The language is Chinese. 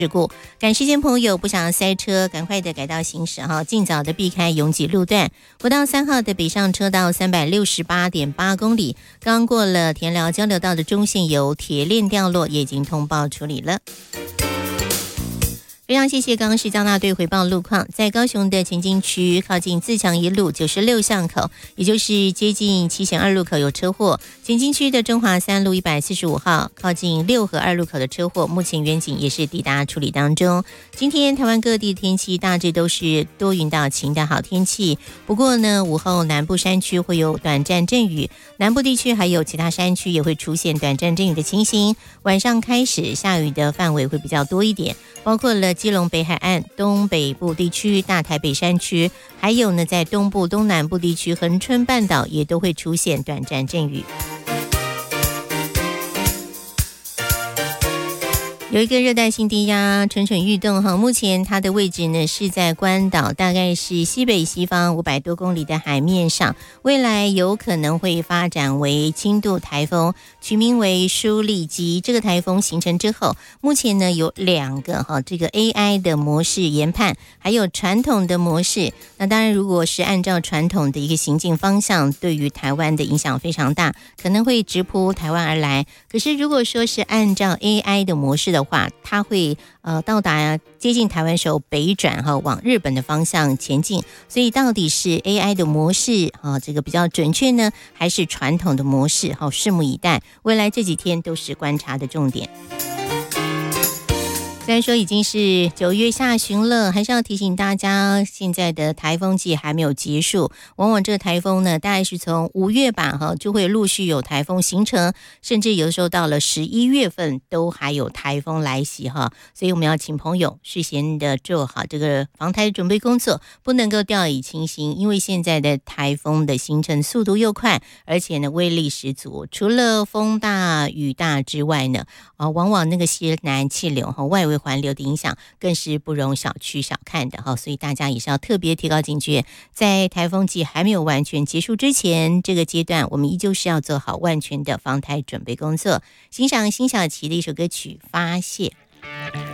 事故，赶时间朋友不想塞车，赶快的改道行驶哈，尽早的避开拥挤路段。国道3号的北上车道368.8公里，刚过了田寮交流道的中线有铁链掉落，也已经通报处理了。非常谢谢刚刚是交大队回报路况，在高雄的前进区靠近自强一路96巷口，也就是接近7贤2路口有车祸。前进区的中华3路145号靠近6合2路口的车祸，目前远警也是抵达处理当中。今天台湾各地天气大致都是多云到晴的好天气，不过呢，午后南部山区会有短暂阵雨，南部地区还有其他山区也会出现短暂阵雨的情形。晚上开始下雨的范围会比较多一点，包括了基隆北海岸、东北部地区、大台北山区，还有呢在东部、东南部地区、恒春半岛也都会出现短暂阵雨。有一个热带性低压蠢蠢欲动哈，目前它的位置呢是在关岛，大概是西北西方500多公里的海面上，未来有可能会发展为轻度台风，取名为舒力基。这个台风形成之后，目前呢有2个哈，这个 AI 的模式研判，还有传统的模式。那当然，如果是按照传统的一个行进方向，对于台湾的影响非常大，可能会直扑台湾而来。可是如果说是按照 AI 的模式的话，它会到达接近台湾时候北转哈，往日本的方向前进。所以到底是 AI 的模式这个比较准确呢，还是传统的模式拭目以待。未来这几天都是观察的重点。虽然说已经是9月下旬了，还是要提醒大家，现在的台风季还没有结束。往往这个台风呢，大概是从5月吧就会陆续有台风形成，甚至有的时候到了11月份都还有台风来袭所以我们要请朋友事先的做好这个防台准备工作，不能够掉以轻心，因为现在的台风的形成速度又快，而且呢威力十足。除了风大雨大之外呢，往往那个西南气流外围环流的影响更是不容小觑小看的所以大家也是要特别提高警觉。在台风季还没有完全结束之前，这个阶段我们依旧是要做好万全的防台准备工作。欣赏辛晓琪的一首歌曲《发泄》。